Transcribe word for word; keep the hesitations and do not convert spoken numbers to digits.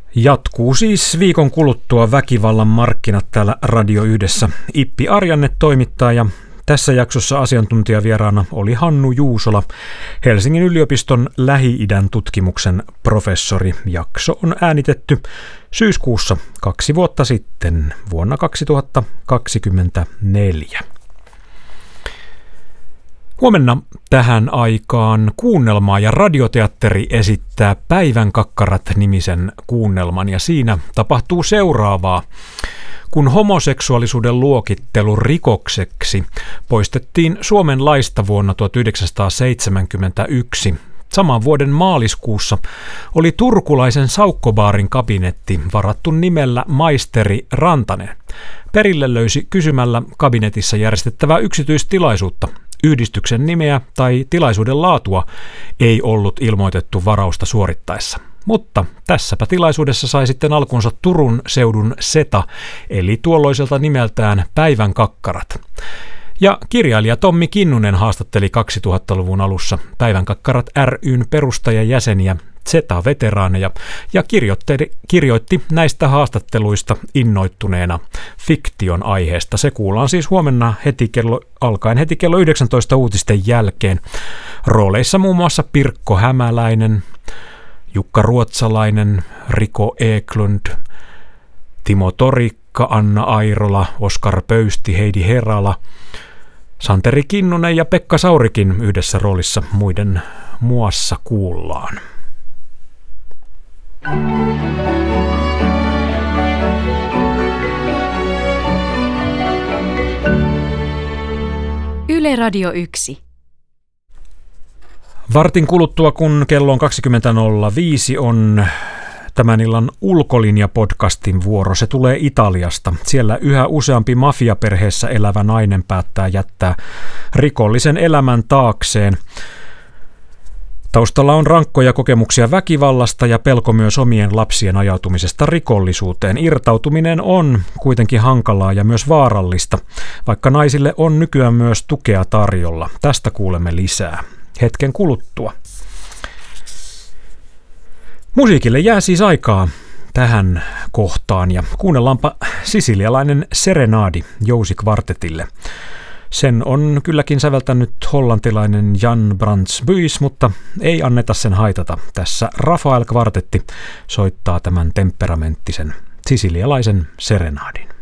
Jatkuu siis viikon kuluttua Väkivallan markkinat täällä Radio Yhdessä. Ippi Arjanne toimittaa ja tässä jaksossa asiantuntijavieraana oli Hannu Juusola, Helsingin yliopiston Lähi-idän tutkimuksen professori. Jakso on äänitetty syyskuussa kaksi vuotta sitten, vuonna kaksituhattakaksikymmentäneljä. Huomenna tähän aikaan Kuunnelmaa ja radioteatteri esittää Päivän kakkarat-nimisen kuunnelman ja siinä tapahtuu seuraavaa. Kun homoseksuaalisuuden luokittelu rikokseksi poistettiin Suomen laista vuonna tuhatyhdeksänsataaseitsemänkymmentäyksi, saman vuoden maaliskuussa oli turkulaisen Saukkobaarin kabinetti varattu nimellä Maisteri Rantanen. Perille löysi kysymällä kabinetissa järjestettävää yksityistilaisuutta. Yhdistyksen nimeä tai tilaisuuden laatua ei ollut ilmoitettu varausta suorittaessa. Mutta tässäpä tilaisuudessa sai sitten alkunsa Turun seudun SETA, eli tuolloiselta nimeltään Päivän kakkarat. Ja kirjailija Tommi Kinnunen haastatteli kaksituhattaluvun alussa Päivän kakkarat ry:n perustajajäseniä, SETA-veteraaneja, ja kirjoitti, kirjoitti näistä haastatteluista innoittuneena fiktion aiheesta. Se kuullaan siis huomenna heti kello, alkaen heti kello yhdeksäntoista uutisten jälkeen. Rooleissa muun muassa Pirkko Hämäläinen, Jukka Ruotsalainen, Riko Eklund, Timo Torikka, Anna Airola, Oskar Pöysti, Heidi Herala, Santeri Kinnunen ja Pekka Saurikin yhdessä roolissa muiden muassa kuullaan. Yle Radio yksi. Vartin kuluttua, kun kello on kaksikymmentä nolla viisi, on tämän illan Ulkolinja-podcastin vuoro. Se tulee Italiasta. Siellä yhä useampi mafiaperheessä elävä nainen päättää jättää rikollisen elämän taakseen. Taustalla on rankkoja kokemuksia väkivallasta ja pelko myös omien lapsien ajautumisesta rikollisuuteen. Irtautuminen on kuitenkin hankalaa ja myös vaarallista, vaikka naisille on nykyään myös tukea tarjolla. Tästä kuulemme lisää hetken kuluttua. Musiikille jää siis aikaa tähän kohtaan ja kuunnellaanpa sisilialainen Serenadi jousikvartetille. Sen on kylläkin säveltänyt hollantilainen Jan Brands Buys, mutta ei anneta sen haitata. Tässä Rafael Kvartetti soittaa tämän temperamenttisen sisilialaisen Serenadin.